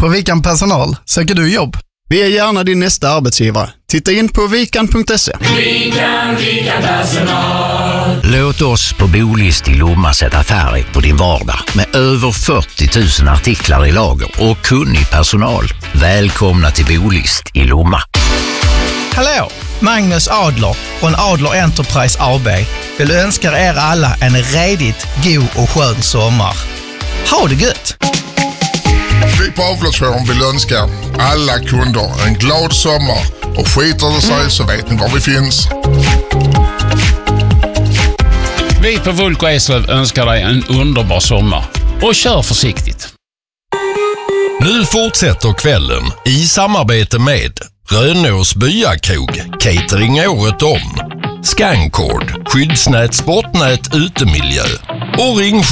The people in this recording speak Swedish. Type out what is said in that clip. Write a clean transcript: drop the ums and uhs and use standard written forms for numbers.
På Vikan Personal söker du jobb. Vi är gärna din nästa arbetsgivare. Titta in på vikan.se. Vikan Personal. Låt oss på Bolist i Lomma sätta färg på din vardag med över 40 000 artiklar i lager och kunnig personal. Välkomna till Bolist i Lomma. Hallå, Magnus Adler från Adler Enterprise AB vill önska er alla en redigt god och skön sommar. Ha det gött! Vi på Avloppsjouren vill önska alla kunder en glad sommar och skiter det sig så vet ni var vi finns. Vi på Vulko Eslöv önskar dig en underbar sommar och kör försiktigt. Nu fortsätter kvällen i samarbete med Rönås Byakrog, catering året om, Scancord, skyddsnät, sportnät, utemiljö och Ringsjö